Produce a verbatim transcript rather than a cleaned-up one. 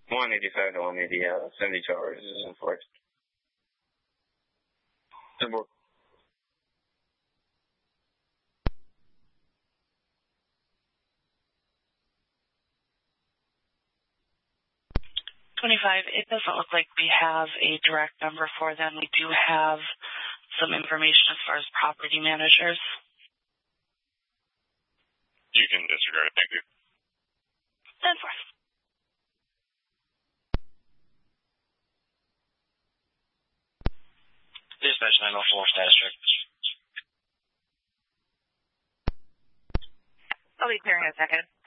one eighty-five to one eighty, uh, seventy-two hours is enforced. Support. twenty-five, it doesn't look like we have a direct number for them. We do have some information as far as property managers. You can disregard it. Thank you. ten four. Dispatch nine oh four, status check. I'll be clearing in a second.